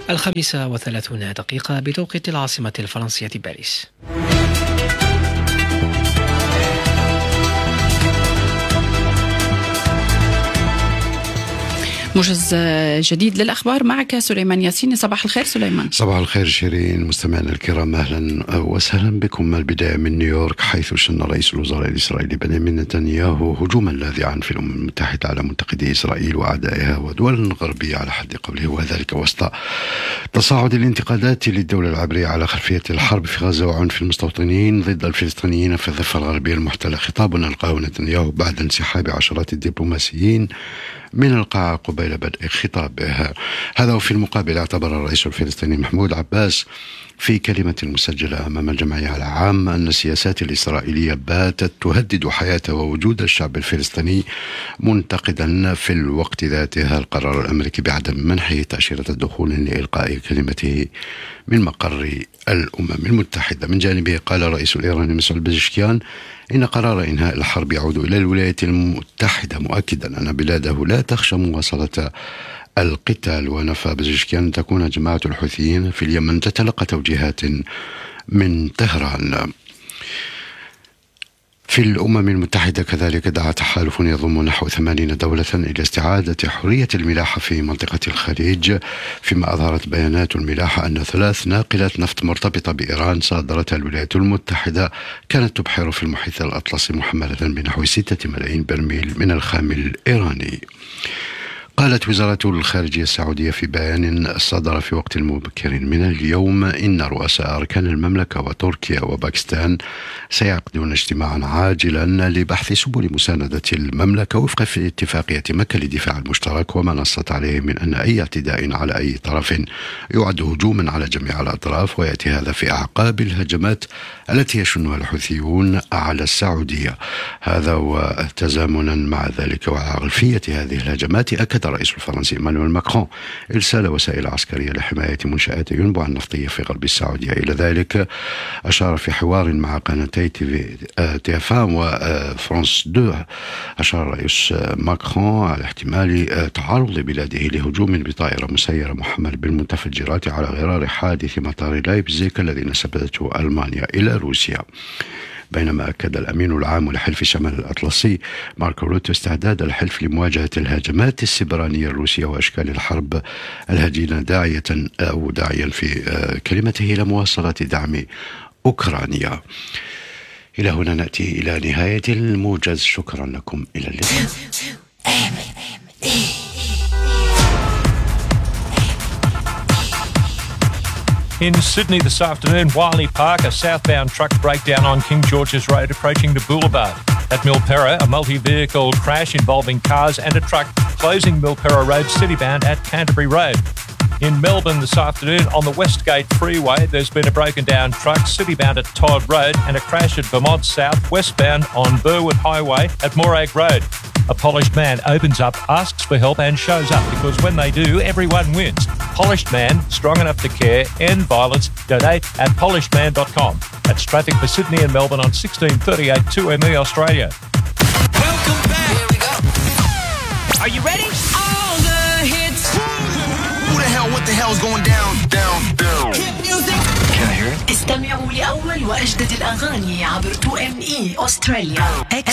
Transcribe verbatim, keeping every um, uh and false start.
الخامسة وثلاثون دقيقة بتوقيت العاصمة الفرنسية باريس. موجز جديد للأخبار معك سليمان ياسين. صباح الخير سليمان. صباح الخير شيرين. مستمعينا الكرام، أهلا وسهلا بكم. البداية من نيويورك، حيث شن رئيس الوزراء الإسرائيلي بنيامين نتنياهو هجوما لاذعا في الأمم المتحدة على منتقدي إسرائيل وأعدائها ودول غربية على حد قوله، وذلك وسط تصاعد الانتقادات للدولة العبرية على خلفية الحرب في غزة وعنف المستوطنين ضد الفلسطينيين في الضفة الغربية المحتلة. خطاب ألقاه نتنياهو بعد انسحاب عشرات الدبلوماسيين من القاعة قبيل بدء خطابه. هذا وفي المقابل اعتبر الرئيس الفلسطيني محمود عباس في كلمة مسجلة أمام الجمعية العامة أن السياسات الإسرائيلية باتت تهدد حياة ووجود الشعب الفلسطيني، منتقدا في الوقت ذاته القرار الأمريكي بعدم منحه تأشيرة الدخول لإلقاء كلمته من مقر الأمم المتحدة. من جانبه قال الرئيس الإيراني مسعود بزشكيان إن قرار إنهاء الحرب يعود إلى الولايات المتحدة، مؤكدا أن بلاده لا تخشى مواصلة القتال. ونفى بزشكيان أن تكون جماعة الحوثيين في اليمن تتلقى توجيهات من طهران. في الأمم المتحدة كذلك دعا تحالف يضم نحو ثمانين دولة إلى استعادة حرية الملاحة في منطقة الخليج، فيما أظهرت بيانات الملاحة أن ثلاث ناقلات نفط مرتبطة بإيران صادرتها الولايات المتحدة كانت تبحر في المحيط الأطلسي محملة بنحو ستة ملايين برميل من الخام الإيراني. قالت وزارة الخارجية السعودية في بيان صدر في وقت مبكر من اليوم إن رؤساء أركان المملكة وتركيا وباكستان سيعقدون اجتماعا عاجلا لبحث سبل مساندة المملكة وفق في اتفاقية مكة للدفاع المشترك، وما نصت عليه من أن أي اعتداء على أي طرف يعد هجوما على جميع الأطراف، ويأتي هذا في أعقاب الهجمات التي يشنها الحوثيون على السعودية. هذا وتزامنا مع ذلك وعلى خلفية هذه الهجمات أكد الرئيس الفرنسي إيمانويل ماكرون إرسال وسائل عسكرية لحماية منشآت ينبع النفطية في غرب السعودية. إلى ذلك أشار في حوار مع قناتي تي اف ام وفرانس دو، أشار الرئيس ماكرون على احتمال تعرض بلاده لهجوم بطائرة مسيرة محملة بالمتفجرات على غرار حادث مطار لايبزيك الذي نسبته ألمانيا إلى روسيا. بينما أكد الأمين العام لحلف شمال الأطلسي ماركو روتو استعداد الحلف لمواجهة الهجمات السبرانية الروسية وأشكال الحرب الهجينة، داعية أو داعيا في كلمته إلى مواصلة دعم أوكرانيا. إلى هنا نأتي إلى نهاية الموجز. شكرا لكم، إلى اللقاء. In Sydney this afternoon, Wiley Park, a southbound truck breakdown on King George's Road approaching the boulevard. At Milperra, a multi-vehicle crash involving cars and a truck closing Milperra Road citybound at Canterbury Road. In Melbourne this afternoon, on the Westgate Freeway, there's been a broken down truck citybound at Todd Road and a crash at Vermont South westbound on Burwood Highway at Morag Road. A polished man opens up, asks for help and shows up, because when they do, everyone wins. Polished Man, strong enough to care, end violence, donate at polished man dot com. That's traffic for Sydney and Melbourne on sixteen thirty-eight two M E Australia. Welcome back. Here we go. Are you ready? All the hits. Who the hell, what the hell's going down, down, down? Hit music. Can I hear it? استمعوا لأول وأجدد الأغاني عبر تو إم إي أستراليا.